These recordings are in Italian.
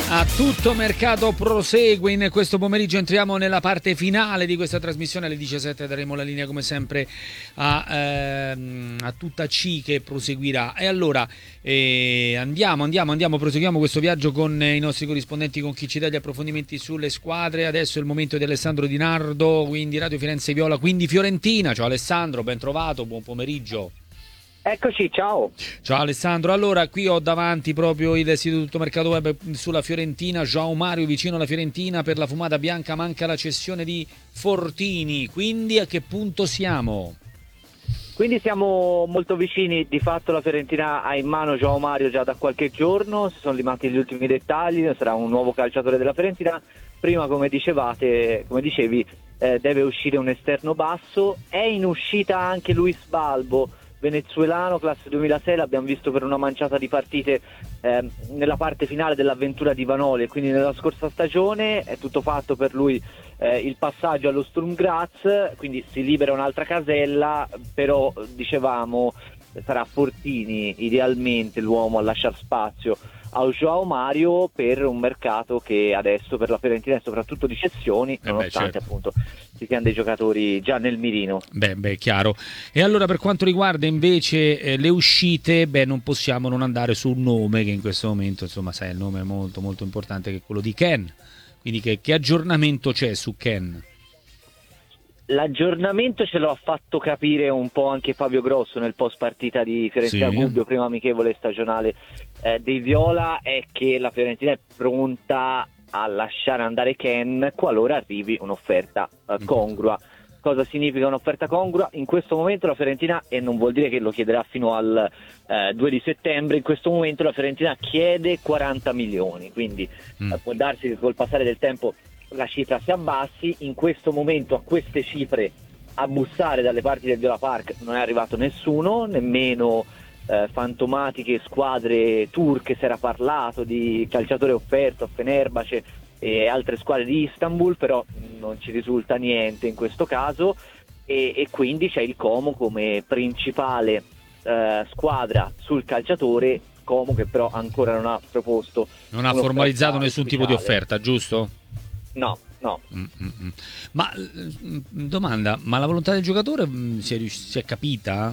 A tutto mercato prosegue. In questo pomeriggio entriamo nella parte finale di questa trasmissione. Alle 17 daremo la linea come sempre a tutta C che proseguirà. E allora andiamo, proseguiamo questo viaggio con i nostri corrispondenti, con chi ci dà gli approfondimenti sulle squadre. Adesso è il momento di Alessandro Di Nardo, quindi Radio Firenze Viola, quindi Fiorentina. Ciao Alessandro, ben trovato, buon pomeriggio. Eccoci, ciao. Ciao Alessandro, allora qui ho davanti proprio il sito di Tutto Mercato Web sulla Fiorentina. João Mario vicino alla Fiorentina per la fumata bianca, manca la cessione di Fortini, quindi a che punto siamo? Quindi siamo molto vicini, di fatto la Fiorentina ha in mano João Mario già da qualche giorno, si sono limati gli ultimi dettagli, sarà un nuovo calciatore della Fiorentina. Prima, come dicevi, deve uscire un esterno basso, è in uscita anche Luis Balbo, venezuelano, classe 2006, l'abbiamo visto per una manciata di partite nella parte finale dell'avventura di Vanoli, quindi nella scorsa stagione è tutto fatto per lui il passaggio allo Sturm Graz, quindi si libera un'altra casella, però dicevamo sarà Fortini idealmente l'uomo a lasciare spazio a João Mario per un mercato che adesso per la Fiorentina è soprattutto di cessioni, nonostante certo. appunto ci siano dei giocatori già nel mirino. Beh, chiaro. E allora per quanto riguarda invece le uscite, non possiamo non andare su un nome che in questo momento, insomma, sai, il nome è molto molto importante, che è quello di Ken. Quindi che aggiornamento c'è su Ken? L'aggiornamento ce lo ha fatto capire un po' anche Fabio Grosso nel post partita di Fiorentina Gubbio, prima amichevole stagionale dei Viola, è che la Fiorentina è pronta a lasciare andare Ken qualora arrivi un'offerta congrua. Cosa significa un'offerta congrua? In questo momento la Fiorentina, e non vuol dire che lo chiederà fino al 2 di settembre, in questo momento la Fiorentina chiede 40 milioni, quindi può darsi che col passare del tempo la cifra si abbassi. In questo momento a queste cifre a bussare dalle parti del Viola Park non è arrivato nessuno, nemmeno fantomatiche squadre turche, si era parlato di calciatore offerto a Fenerbahce e altre squadre di Istanbul, però non ci risulta niente in questo caso e quindi c'è il Como come principale squadra sul calciatore. Como che però ancora non ha proposto, non ha formalizzato nessun tipo di offerta, giusto? No. Ma domanda, ma la volontà del giocatore si è capita?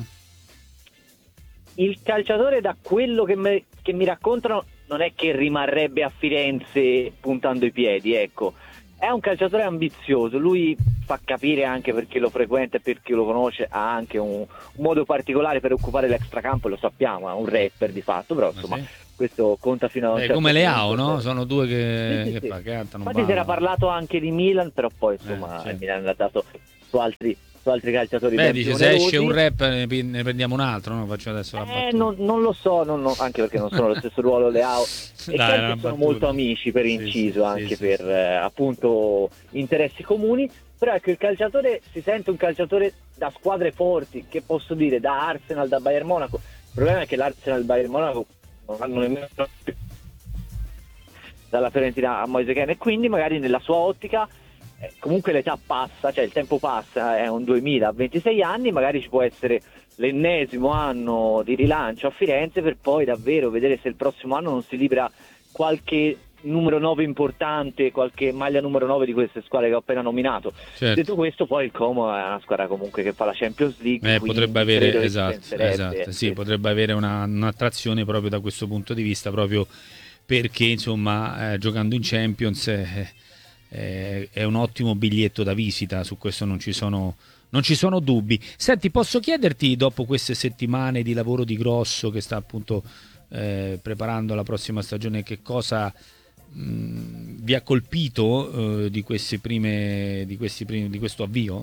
Il calciatore, da quello che mi raccontano, non è che rimarrebbe a Firenze puntando i piedi, ecco. È un calciatore ambizioso, lui fa capire, anche perché lo frequenta e perché lo conosce, ha anche un modo particolare per occupare l'extracampo, lo sappiamo, è un rapper di fatto, però insomma questo conta fino a un certo come punto. Leao, no? Sono due che cantano. Infatti si era parlato anche di Milan, però poi insomma il Milan ha dato su altri calciatori. Dice, se esce un rap ne prendiamo un altro, no? Faccio adesso la battuta. Non lo so, anche perché non sono lo stesso ruolo Leao e Chelsea sono molto amici, per inciso, anche per appunto interessi comuni. Però ecco, il calciatore si sente un calciatore da squadre forti, che posso dire, da Arsenal, da Bayern Monaco. Il problema è che l'Arsenal e il Bayern Monaco non hanno nemmeno dalla Fiorentina a Moise Kean, e quindi magari nella sua ottica comunque l'età passa, cioè il tempo passa, è un 2000 a 26 anni, magari ci può essere l'ennesimo anno di rilancio a Firenze per poi davvero vedere se il prossimo anno non si libera qualche numero 9 importante, qualche maglia numero 9 di queste squadre che ho appena nominato. Certo. Detto questo, poi il Como è una squadra comunque che fa la Champions League, potrebbe avere potrebbe avere un'attrazione proprio da questo punto di vista, proprio perché insomma giocando in Champions è un ottimo biglietto da visita, su questo non ci sono dubbi. Senti, posso chiederti, dopo queste settimane di lavoro di Grosso che sta appunto preparando la prossima stagione, che cosa vi ha colpito di questo avvio?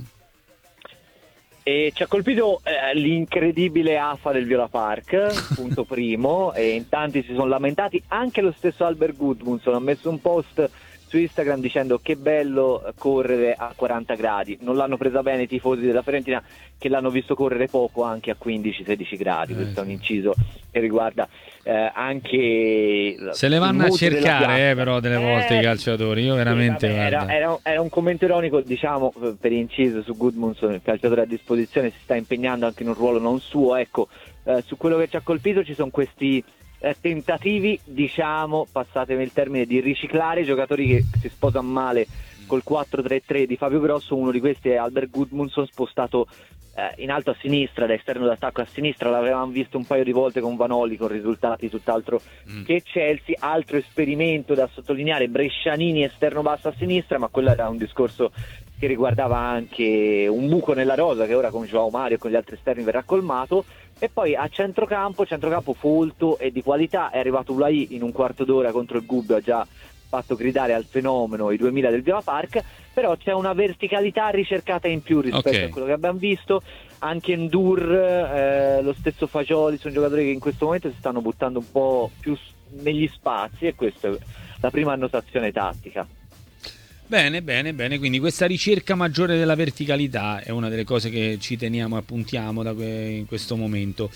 E ci ha colpito l'incredibile afa del Viola Park, punto primo, e in tanti si sono lamentati. Anche lo stesso Albert Gudmundsson ha messo un post su Instagram dicendo che bello correre a 40 gradi. Non l'hanno presa bene i tifosi della Fiorentina, che l'hanno visto correre poco anche a 15-16 gradi. Questo è un inciso che riguarda anche se le vanno a cercare però delle volte i calciatori. Io veramente era un commento ironico, diciamo, per inciso su Gudmundsson. Il calciatore a disposizione si sta impegnando anche in un ruolo non suo, ecco. Su quello che ci ha colpito ci sono questi tentativi, diciamo, passatemi il termine, di riciclare i giocatori che si sposano male col 4-3-3 di Fabio Grosso. Uno di questi è Albert Gudmundsson, spostato in alto a sinistra, da esterno d'attacco a sinistra. L'avevamo visto un paio di volte con Vanoli con risultati tutt'altro che Chelsea. Altro esperimento da sottolineare, Brescianini esterno basso a sinistra, ma quello era un discorso che riguardava anche un buco nella rosa che ora con João Mario e con gli altri esterni verrà colmato. E poi a centrocampo folto e di qualità. È arrivato Ulai in un quarto d'ora contro il Gubbio, ha già fatto gridare al fenomeno i 2000 del Villa Park, però c'è una verticalità ricercata in più rispetto a quello che abbiamo visto. Anche Ndur, lo stesso Fagioli, sono giocatori che in questo momento si stanno buttando un po' più negli spazi, e questa è la prima annotazione tattica. Bene, quindi questa ricerca maggiore della verticalità è una delle cose che ci teniamo e appuntiamo in questo momento.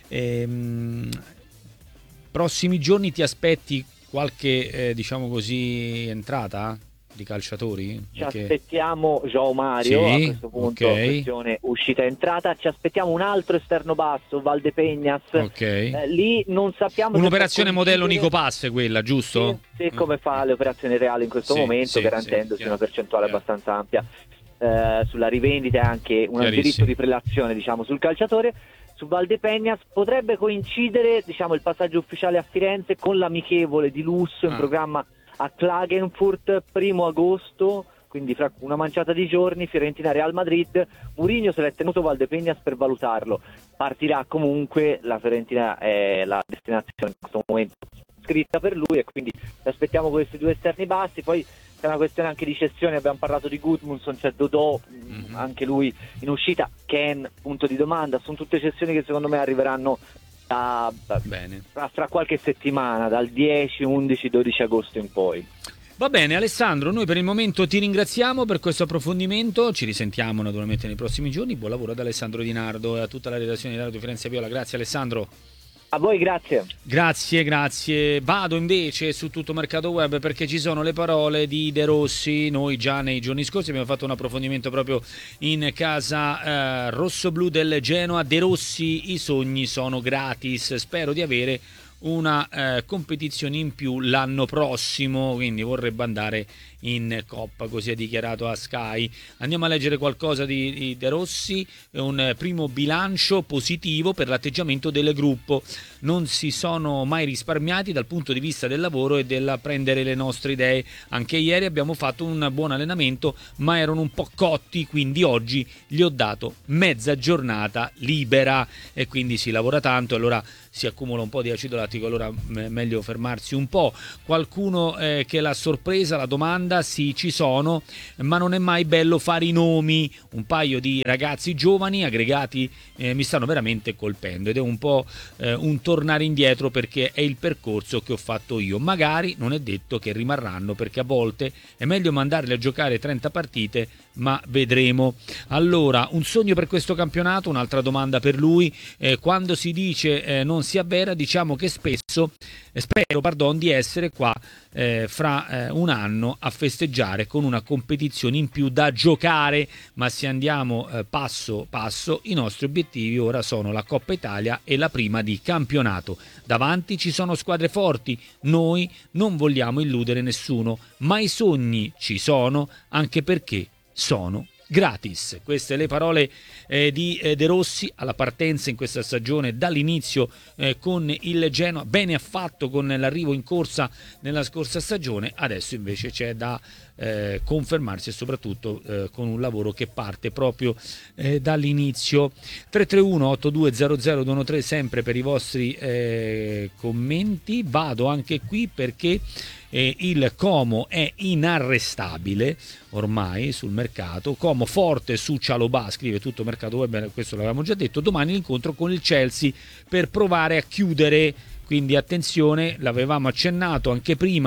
Prossimi giorni ti aspetti qualche, diciamo così, entrata di calciatori? Ci aspettiamo João Mario, a questo punto questione uscita e entrata. Ci aspettiamo un altro esterno basso, Valdepeñas. Lì non sappiamo. Un'operazione modello Nico Passe quella, giusto? Sì, come fa le operazioni reali in questo momento, garantendosi una percentuale abbastanza ampia sulla rivendita e anche un diritto di prelazione, diciamo, sul calciatore. Su Valdepeñas potrebbe coincidere, diciamo, il passaggio ufficiale a Firenze con l'amichevole di lusso in programma a Klagenfurt 1 agosto, quindi fra una manciata di giorni. Fiorentina Real Madrid. Mourinho se l'è tenuto Valdepeñas per valutarlo. Partirà comunque, la Fiorentina è la destinazione in questo momento scritta per lui, e quindi aspettiamo questi due esterni bassi. Poi c'è una questione anche di cessione, abbiamo parlato di Gudmundsson, c'è Dodò, anche lui in uscita, Ken, punto di domanda. Sono tutte cessioni che secondo me arriveranno fra qualche settimana, dal 10, 11, 12 agosto in poi. Va bene Alessandro, noi per il momento ti ringraziamo per questo approfondimento, ci risentiamo naturalmente nei prossimi giorni. Buon lavoro ad Alessandro Di Nardo e a tutta la redazione di Radio Firenze Viola. Grazie Alessandro. A voi, grazie. Grazie. Vado invece su Tutto Mercato Web, perché ci sono le parole di De Rossi. Noi già nei giorni scorsi abbiamo fatto un approfondimento proprio in casa rossoblù del Genoa. De Rossi: i sogni sono gratis, spero di avere una competizione in più l'anno prossimo, quindi vorrebbe andare in Coppa, così ha dichiarato a Sky. Andiamo a leggere qualcosa di De Rossi. Un primo bilancio positivo per l'atteggiamento del gruppo. Non si sono mai risparmiati dal punto di vista del lavoro e del prendere le nostre idee. Anche ieri abbiamo fatto un buon allenamento, ma erano un po' cotti, quindi oggi gli ho dato mezza giornata libera e quindi si lavora tanto, allora si accumula un po' di acido lattico, allora meglio fermarsi un po'. Qualcuno che l'ha sorpresa la domanda? Sì, ci sono, ma non è mai bello fare i nomi. Un paio di ragazzi giovani aggregati mi stanno veramente colpendo, ed è un po' un tornare indietro, perché è il percorso che ho fatto io. Magari non è detto che rimarranno, perché a volte è meglio mandarli a giocare 30 partite, ma vedremo. Allora, un sogno per questo campionato? Un'altra domanda per lui. Quando si dice non si avvera, diciamo che spero di essere qua fra un anno a festeggiare con una competizione in più da giocare, ma se andiamo passo passo, i nostri obiettivi ora sono la Coppa Italia e la prima di campionato. Davanti ci sono squadre forti, noi non vogliamo illudere nessuno, ma i sogni ci sono, anche perché sono gratis. Queste le parole di De Rossi alla partenza in questa stagione, dall'inizio con il Genoa. Bene ha fatto con l'arrivo in corsa nella scorsa stagione, adesso invece c'è da confermarsi, e soprattutto con un lavoro che parte proprio dall'inizio. 331-8200-213 sempre per i vostri commenti. Vado anche qui perché il Como è inarrestabile ormai sul mercato. Como forte su Cialobà, scrive Tutto Mercato Web, questo l'avevamo già detto. Domani l'incontro con il Chelsea per provare a chiudere, quindi attenzione, l'avevamo accennato anche prima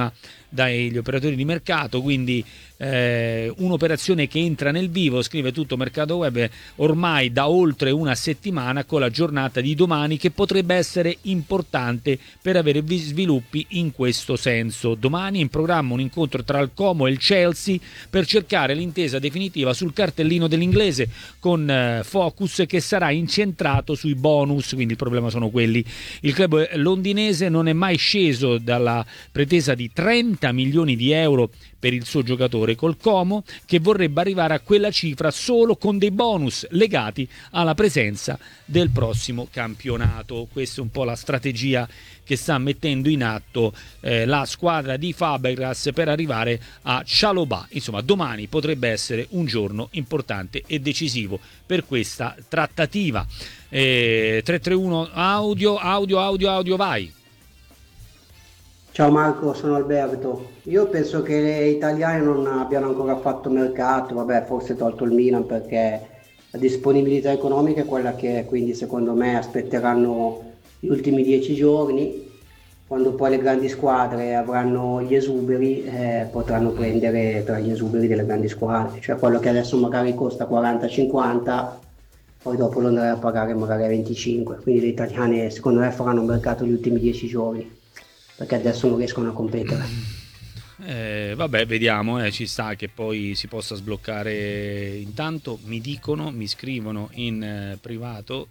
dagli operatori di mercato, quindi un'operazione che entra nel vivo, scrive Tutto Mercato Web, ormai da oltre una settimana, con la giornata di domani che potrebbe essere importante per avere sviluppi in questo senso. Domani è in programma un incontro tra il Como e il Chelsea per cercare l'intesa definitiva sul cartellino dell'inglese, con focus che sarà incentrato sui bonus, quindi il problema sono quelli. Il club londinese non è mai sceso dalla pretesa di 30 milioni di euro per il suo giocatore, col Como che vorrebbe arrivare a quella cifra solo con dei bonus legati alla presenza del prossimo campionato. Questa è un po' la strategia che sta mettendo in atto la squadra di Fabregas per arrivare a Chalobah. Insomma, domani potrebbe essere un giorno importante e decisivo per questa trattativa. 331 audio, vai. Ciao Marco, sono Alberto. Io penso che le italiane non abbiano ancora fatto mercato, vabbè, forse tolto il Milan perché la disponibilità economica è quella che è, quindi secondo me aspetteranno gli ultimi 10 giorni, quando poi le grandi squadre avranno gli esuberi, potranno prendere tra gli esuberi delle grandi squadre, cioè quello che adesso magari costa 40-50, poi dopo lo andrà a pagare magari a 25, quindi le italiane secondo me faranno mercato gli ultimi 10 giorni, perché adesso non riescono a competere. Vabbè, vediamo, ci sta che poi si possa sbloccare. Intanto mi scrivono in privato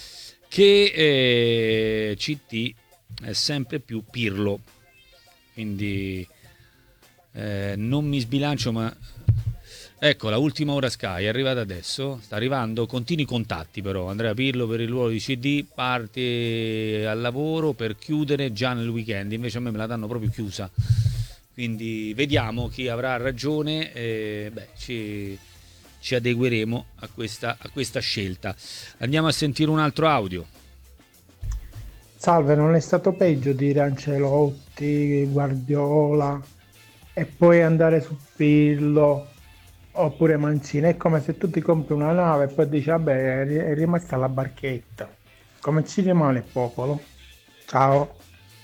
che CT è sempre più Pirlo, quindi non mi sbilancio, ma ecco, la ultima ora Sky è arrivata adesso, sta arrivando, continui contatti però. Andrea Pirlo per il ruolo di CD parte al lavoro per chiudere già nel weekend, invece a me me la danno proprio chiusa, quindi vediamo chi avrà ragione. Ci adegueremo a questa scelta. Andiamo a sentire un altro audio. Salve, non è stato peggio dire Ancelotti, Guardiola e poi andare su Pirlo oppure Mancini? È come se tu ti compri una nave e poi dici vabbè, è rimasta la barchetta. Come ci rimane il popolo? Ciao.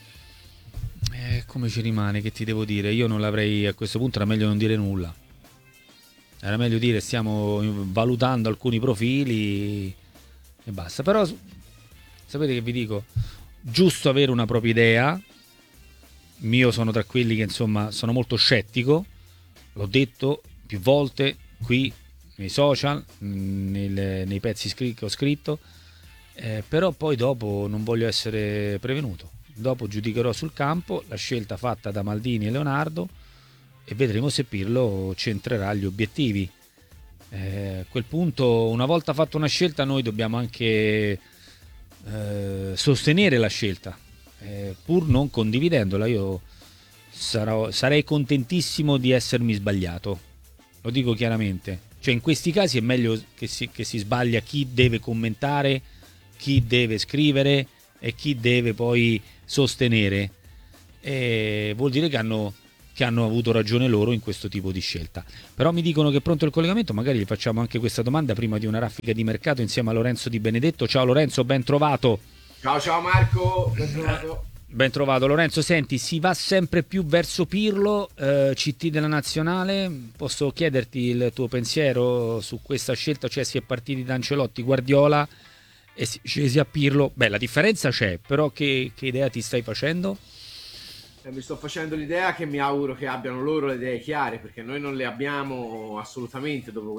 Come ci rimane, che ti devo dire? Io non l'avrei, a questo punto era meglio non dire nulla, era meglio dire stiamo valutando alcuni profili e basta. Però sapete che vi dico, giusto avere una propria idea. Io sono tra quelli che insomma sono molto scettico, l'ho detto più volte qui nei social, nei pezzi che ho scritto, però poi dopo non voglio essere prevenuto. Dopo giudicherò sul campo la scelta fatta da Maldini e Leonardo e vedremo se Pirlo centrerà gli obiettivi. A quel punto, una volta fatta una scelta, noi dobbiamo anche sostenere la scelta, pur non condividendola. Io sarei contentissimo di essermi sbagliato, lo dico chiaramente. Cioè, in questi casi è meglio che si sbaglia chi deve commentare, chi deve scrivere e chi deve poi sostenere. Vuol dire che hanno avuto ragione loro in questo tipo di scelta. Però mi dicono che è pronto il collegamento, magari gli facciamo anche questa domanda prima di una raffica di mercato insieme a Lorenzo Di Benedetto. Ciao Lorenzo, ben trovato. Ciao Marco, ben trovato. Ben trovato Lorenzo. Senti, si va sempre più verso Pirlo, CT della nazionale. Posso chiederti il tuo pensiero su questa scelta? Cioè, si è partiti da Ancelotti, Guardiola e si è scesi a Pirlo. Beh, la differenza c'è, però che idea ti stai facendo? Mi sto facendo l'idea che mi auguro che abbiano loro le idee chiare, perché noi non le abbiamo assolutamente dopo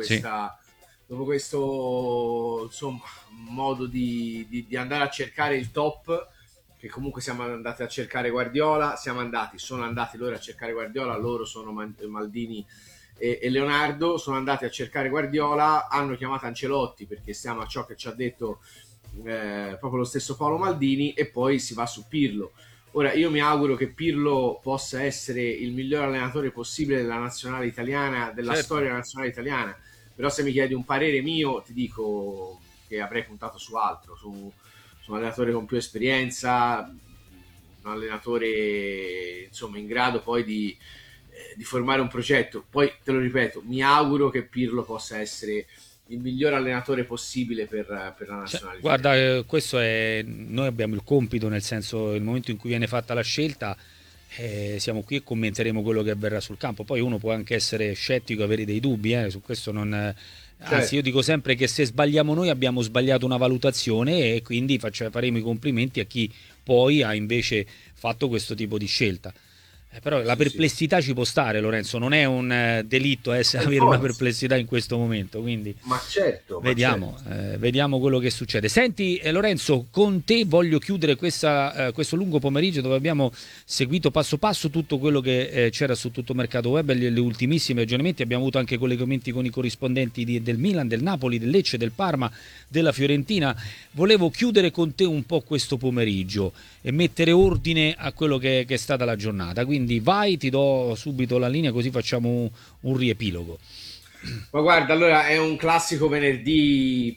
questo insomma, modo di andare a cercare il top, che comunque siamo andati a cercare Guardiola, sono andati loro a cercare Guardiola, loro sono Maldini e Leonardo, sono andati a cercare Guardiola, hanno chiamato Ancelotti perché stiamo a ciò che ci ha detto proprio lo stesso Paolo Maldini, e poi si va su Pirlo. Ora io mi auguro che Pirlo possa essere il miglior allenatore possibile della nazionale italiana, della storia della nazionale italiana, però se mi chiedi un parere mio ti dico che avrei puntato su altro, su un allenatore con più esperienza, un allenatore insomma in grado poi di formare un progetto. Poi te lo ripeto, mi auguro che Pirlo possa essere il miglior allenatore possibile per la nazionale. Guarda, questo è, noi abbiamo il compito, nel senso, il momento in cui viene fatta la scelta siamo qui e commenteremo quello che avverrà sul campo. Poi uno può anche essere scettico, avere dei dubbi, su questo non... Certo. Anzi, io dico sempre che se sbagliamo noi abbiamo sbagliato una valutazione e quindi faremo i complimenti a chi poi ha invece fatto questo tipo di scelta. Però la perplessità ci può stare, Lorenzo, non è un delitto avere una perplessità in questo momento, quindi ma certo, vediamo quello che succede. Senti Lorenzo, con te voglio chiudere questo lungo pomeriggio dove abbiamo seguito passo passo tutto quello che c'era su tutto il mercato web, le ultimissimi aggiornamenti, abbiamo avuto anche collegamenti con i corrispondenti del Milan, del Napoli, del Lecce, del Parma, della Fiorentina. Volevo chiudere con te un po' questo pomeriggio e mettere ordine a quello che è stata la giornata, quindi vai, ti do subito la linea così facciamo un riepilogo. Ma guarda, allora è un classico venerdì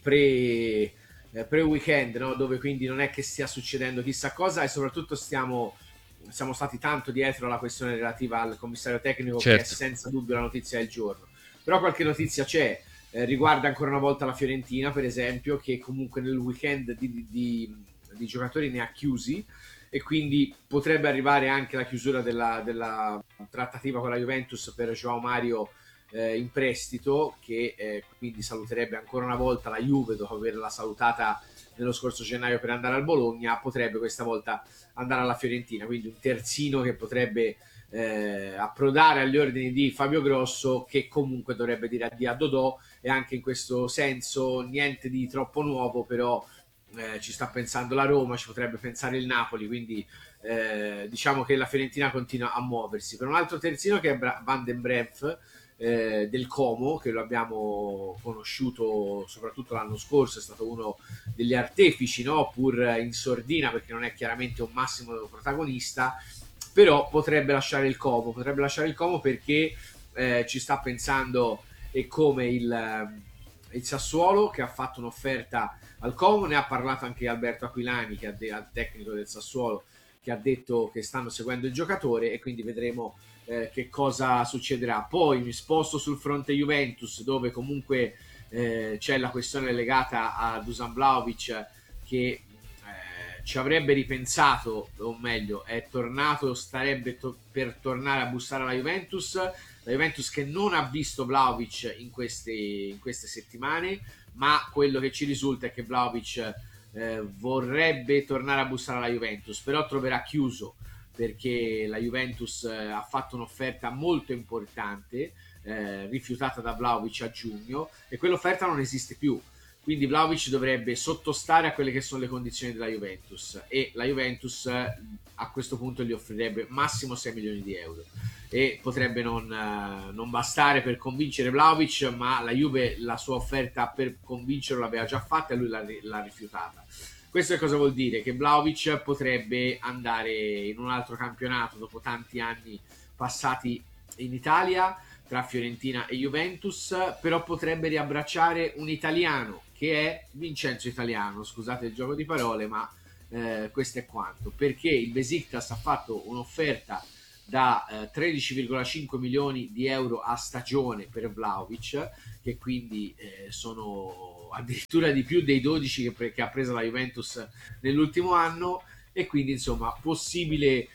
pre-weekend, no? Dove quindi non è che stia succedendo chissà cosa e soprattutto siamo stati tanto dietro alla questione relativa al commissario tecnico, certo, che è senza dubbio la notizia del giorno. Però qualche notizia c'è, riguarda ancora una volta la Fiorentina, per esempio, che comunque nel weekend di giocatori ne ha chiusi e quindi potrebbe arrivare anche la chiusura della trattativa con la Juventus per João Mario in prestito, che quindi saluterebbe ancora una volta la Juve dopo averla salutata nello scorso gennaio per andare al Bologna, potrebbe questa volta andare alla Fiorentina, quindi un terzino che potrebbe approdare agli ordini di Fabio Grosso, che comunque dovrebbe dire addio a Dodò, e anche in questo senso niente di troppo nuovo, però ci sta pensando la Roma, ci potrebbe pensare il Napoli, quindi diciamo che la Fiorentina continua a muoversi. Per un altro terzino che è Van den Breef del Como, che lo abbiamo conosciuto soprattutto l'anno scorso, è stato uno degli artefici, no? Pur in sordina, perché non è chiaramente un massimo protagonista, però potrebbe lasciare il Como perché ci sta pensando, e come il Sassuolo, che ha fatto un'offerta al Como, ne ha parlato anche Alberto Aquilani, che è il tecnico del Sassuolo, che ha detto che stanno seguendo il giocatore e quindi vedremo che cosa succederà. Poi mi sposto sul fronte Juventus, dove comunque c'è la questione legata a Dusan Vlahovic, che ci avrebbe ripensato, o meglio è tornato, starebbe per tornare a bussare alla Juventus, la Juventus che non ha visto Vlahovic in queste settimane, ma quello che ci risulta è che Vlahovic vorrebbe tornare a bussare alla Juventus, però troverà chiuso, perché la Juventus ha fatto un'offerta molto importante rifiutata da Vlahovic a giugno, e quell'offerta non esiste più, quindi Vlahovic dovrebbe sottostare a quelle che sono le condizioni della Juventus, e la Juventus a questo punto gli offrirebbe massimo 6 milioni di euro e potrebbe non bastare per convincere Vlahovic, ma la Juve la sua offerta per convincerlo l'aveva già fatta e lui l'ha rifiutata. Questo cosa vuol dire? Che Vlahovic potrebbe andare in un altro campionato dopo tanti anni passati in Italia tra Fiorentina e Juventus, però potrebbe riabbracciare un italiano che è Vincenzo Italiano, scusate il gioco di parole, ma questo è quanto, perché il Besiktas ha fatto un'offerta da 13,5 milioni di euro a stagione per Vlahovic, che quindi sono addirittura di più dei 12 che ha preso la Juventus nell'ultimo anno, e quindi insomma possibile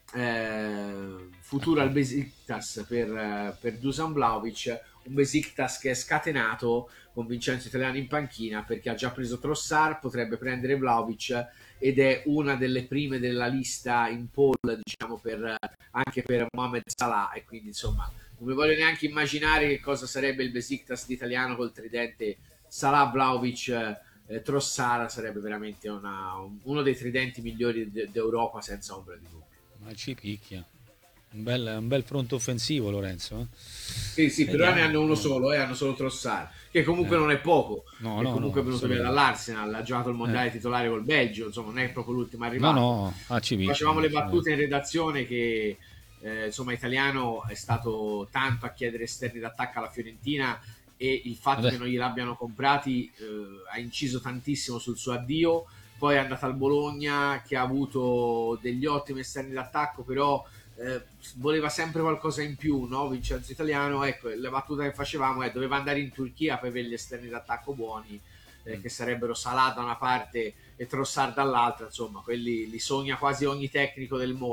futuro al Besiktas per Dusan Vlahovic, un Besiktas che è scatenato con Vincenzo Italiano in panchina perché ha già preso Trossard, potrebbe prendere Vlahovic ed è una delle prime della lista in pole, diciamo, anche per Mohamed Salah, e quindi insomma non mi voglio neanche immaginare che cosa sarebbe il Besiktas di Italiano col tridente Salah, Vlahovic, Trossard. Sarebbe veramente uno dei tridenti migliori d'Europa senza ombra di dubbio. Ma ci picchia. Un bel fronte offensivo, Lorenzo. Sì, però ne hanno uno solo, hanno solo Trossard, che comunque non è poco. Comunque è venuto via dall'Arsenal, ha giocato il mondiale titolare col Belgio, insomma non è proprio l'ultimo arrivato. Facevamo le battute in redazione che insomma Italiano è stato tanto a chiedere esterni d'attacco alla Fiorentina, e il fatto che non gliel'abbiano comprati ha inciso tantissimo sul suo addio. Poi è andato al Bologna, che ha avuto degli ottimi esterni d'attacco, però voleva sempre qualcosa in più, no? Vincenzo Italiano, ecco, la battuta che facevamo è doveva andare in Turchia per avere gli esterni d'attacco buoni, che sarebbero Salah da una parte e Trossard dall'altra, insomma quelli li sogna quasi ogni tecnico del mondo.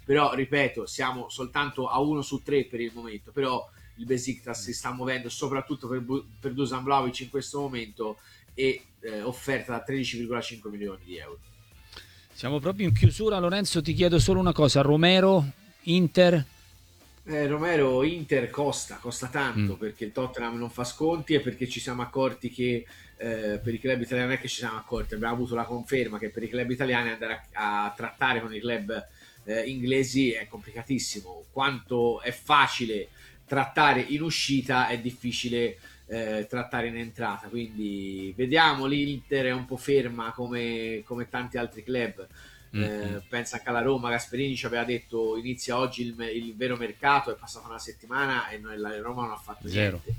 però ripeto, siamo soltanto a 1 su 3 per il momento, però il Besiktas si sta muovendo soprattutto per Dusan Vlahovic in questo momento, e offerta da 13,5 milioni di euro. Siamo proprio in chiusura. Lorenzo, ti chiedo solo una cosa: Romero, Inter? Romero, Inter costa tanto, perché il Tottenham non fa sconti, e perché ci siamo accorti che per i club italiani, non è che ci siamo accorti, abbiamo avuto la conferma che per i club italiani andare a trattare con i club inglesi è complicatissimo. Quanto è facile trattare in uscita, è difficile trattare in entrata, quindi vediamo. L'Inter è un po' ferma come tanti altri club. Pensa anche alla Roma. Gasperini ci aveva detto inizia oggi il vero mercato, è passata una settimana e la Roma non ha fatto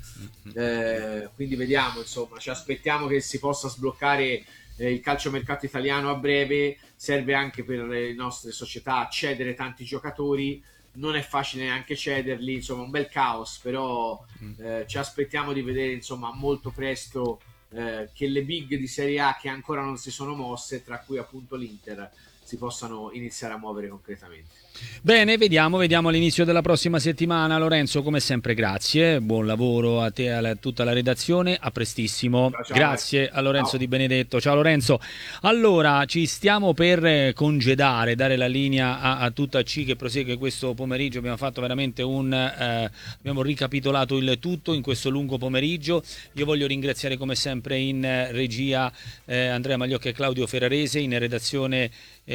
niente. Quindi vediamo, insomma, ci aspettiamo che si possa sbloccare il calciomercato italiano a breve. Serve anche per le nostre società cedere tanti giocatori, non è facile neanche cederli, insomma un bel caos, però ci aspettiamo di vedere, insomma, molto presto che le big di Serie A che ancora non si sono mosse, tra cui appunto l'Inter, si possano iniziare a muovere concretamente. Bene, vediamo all'inizio della prossima settimana. Lorenzo, come sempre grazie, buon lavoro a te e a tutta la redazione, a prestissimo. Ciao. Grazie a Lorenzo Di Benedetto. Ciao Lorenzo. Allora, ci stiamo per congedare, dare la linea a tutta C che prosegue questo pomeriggio. Abbiamo fatto veramente abbiamo ricapitolato il tutto in questo lungo pomeriggio. Io voglio ringraziare come sempre in regia Andrea Magliocca e Claudio Ferrarese, in redazione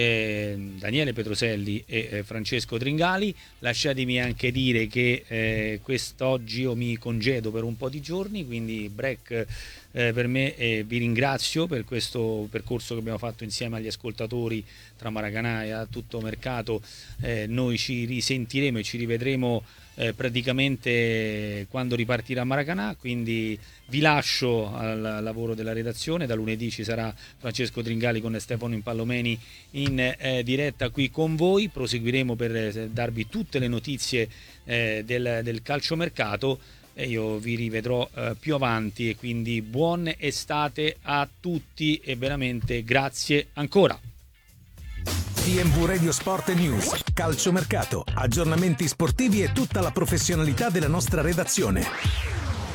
Daniele Petroselli e Francesco Tringali. Lasciatemi anche dire che quest'oggi io mi congedo per un po' di giorni, quindi break per me, e vi ringrazio per questo percorso che abbiamo fatto insieme agli ascoltatori tra Maracanà e a tutto mercato. Noi ci risentiremo e ci rivedremo praticamente quando ripartirà Maracanà, quindi vi lascio al lavoro della redazione. Da lunedì ci sarà Francesco Tringali con Stefano Impallomeni in diretta qui con voi. Proseguiremo per darvi tutte le notizie del calciomercato e io vi rivedrò più avanti, e quindi buon estate a tutti e veramente grazie ancora. TMV Radio Sport News, calciomercato, aggiornamenti sportivi e tutta la professionalità della nostra redazione.